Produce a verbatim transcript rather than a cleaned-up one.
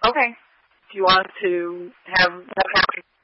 Okay. Do you want to have that happen